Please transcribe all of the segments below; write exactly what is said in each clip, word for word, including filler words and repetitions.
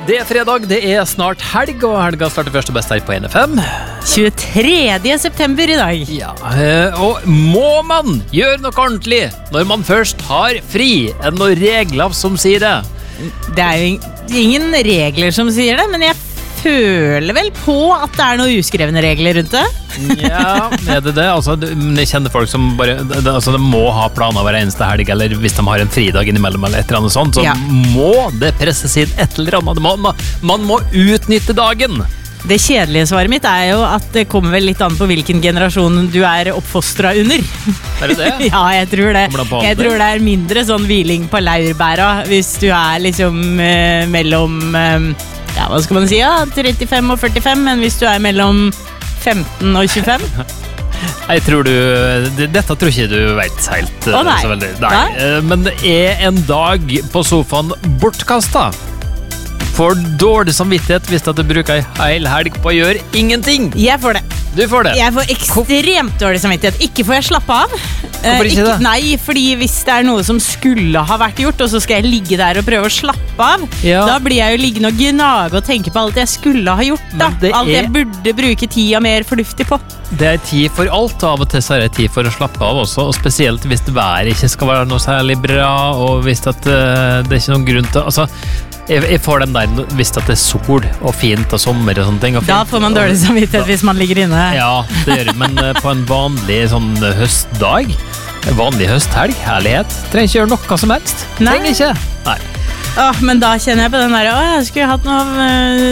Det er fredag, det er snart helg, og helga starter først og best her på N F M. tjuetredje september i dag. Ja, og må man gjøre noe ordentlig når man først har fri? Er det noen regler som sier det? Det er jo ingen regler som sier det, men jeg føler vel på at det er noen uskrevne regler rundt det. Ja, er det det? Altså, jeg kjenner folk som bare altså, de må ha planer hver eneste helg, eller hvis de har en fridag innimellom eller et eller annet sånt, så ja. Må det presses inn et eller annet. Man, man må utnytte dagen. Det kjedelige svaret mitt er jo at det kommer vel litt an på hvilken generasjon du er oppfostret under. Er det det? Ja, jeg tror det. Jeg tror det er mindre sånn hviling på laurbæra hvis du er liksom eh, mellom eh, ja, hva skal man si, ja, trettifem og førtifem, men hvis du er mellom femten og tjuefem. Jeg tror du, dette tror ikke du vet helt Å, nei. Så veldig. Nei. Nei. Men det er en dag på sofaen bortkastet. For dårlig samvittighet hvis du bruker en hel helg på å gjøre ingenting. Jeg får det. Du får det. Jeg får ekstremt dårlig samvittighet. Ikke får jeg slappe av. Hvorfor ikke det? Nei, fordi hvis det er noe som skulle ha vært gjort, og så skal jeg ligge der og prøve å slappe av, ja. Da blir jeg jo liggende og gnage og tenke på alt jeg skulle ha gjort. Da. Alt jeg er... burde bruke tida mer fornuftig på. Det er tid for alt, og av og til så er det tid for å slappe av også, og spesielt hvis været ikke skal være noe særlig bra, og hvis at, uh, det er ikke noen grunn til... Altså, jeg, jeg får den der hvis at det er sol og fint og sommer og sånne ting. Og da får man dårlig samvittighet og, hvis man ligger inne. Ja, det gjør det, men uh, på en vanlig sånn høstdag, en vanlig høsthelg, herlighet, trenger ikke gjøre noe som helst. Nei. Trenger ikke. Nei. Åh, men da kjenner jeg på den der, åh, jeg skulle hatt noe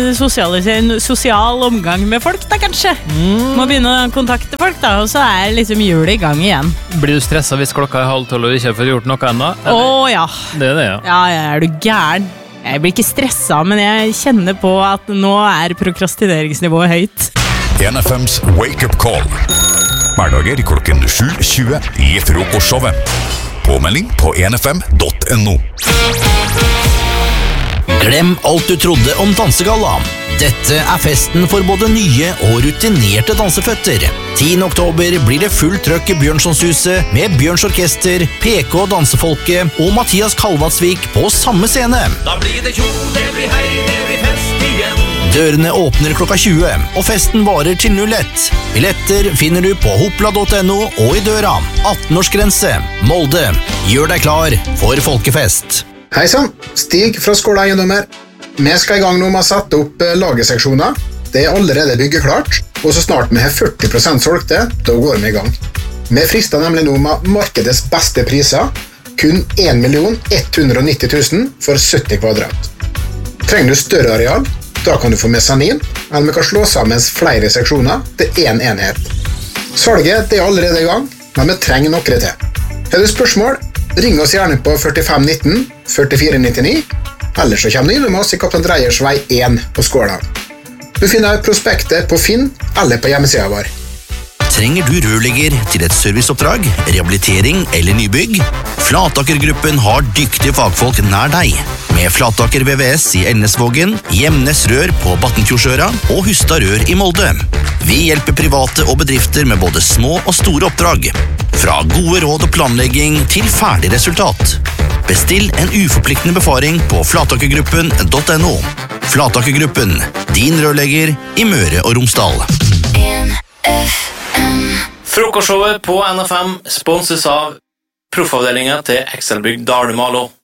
uh, sosial omgang med folk da, kanskje. Mm. Må begynne å kontakte folk da, og så er liksom julet i gang igjen. Blir du stresset hvis klokka er halv tolv og du ikke får gjort noe ennå? Åh, ja. Det er det, ja. Ja, er du gæren? Jeg blir ikke stresset, men jeg kjenner på at nå er prokrastineringsnivået høyt. N F M's Wake Up Call. Hverdager klokken sju tjue i frokostshowet. Påmelding på n f m dot n o. Glem alt du trodde om dansegalla. Dette er festen for både nye og rutinerte danseføtter. tiende oktober blir det full trøkk i Bjørnsonshuset med Bjørns Orkester, P K Dansefolket og Mathias Kalvatsvik på samme scene. Da blir det kjol, det blir hei, det blir fest igjen. Dørene åpner klokka tjue, og festen varer til null ett. Billetter finner du på hopla dot n o og i døra. atten-årsgrense. Molde. Gjør deg klar for folkefest. Hei sann, Stig fra Skåla Eiendommer. Vi skal i gang nå med å sette opp lagerseksjoner. Det er allerede byggeklart, og så snart vi har førti prosent solgte, da går vi i gang. Vi frister nemlig nå med markedets beste priser, kun en million ett hundre og nitti tusen for sytti kvadrat. Trenger du større areal, da kan du få mesanin, eller vi kan slå sammen flere seksjoner til en enhet. Salget det er allerede i gang, men vi trenger noe til. Har du spørsmål? Ring oss gjerne på førtifem nitten førtifire nittini, eller så kommer du innom oss i Kaptein Dreyers vei én på Skåla. Du finner prospektet på Finn eller på hjemmesida vår. Trenger du rørlegger til et serviceoppdrag, rehabilitering eller nybygg? Flatakergruppen har dyktige fagfolk nær deg. Med Flataker V V S i Elnesvågen, Gjemnes Rør på Battenfjordsøra og Hustad Rør i Molde. Vi hjelper private og bedrifter med både små og store oppdrag. Fra gode råd og planlegging til ferdig resultat. Bestill en uforpliktende befaring på flatakergruppen dot n o. Flatakergruppen, din rørlegger i Møre og Romsdal. Frokostshowet på N F M sponses av proffavdelingen til Excelbygg Dalumalo.